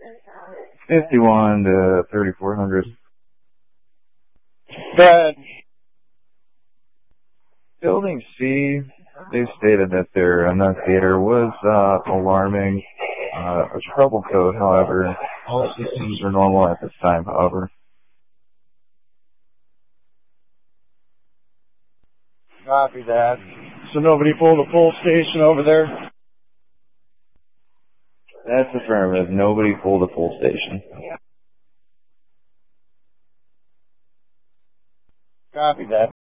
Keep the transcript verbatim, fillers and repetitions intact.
fifty-one to thirty-four hundred. Bad. Building C, they stated that their annunciator was uh, alarming. Uh, a trouble code, however. All systems are normal at this time, however. Copy that. So nobody pulled a full station over there? That's affirmative. Nobody pulled a full station. Copy that.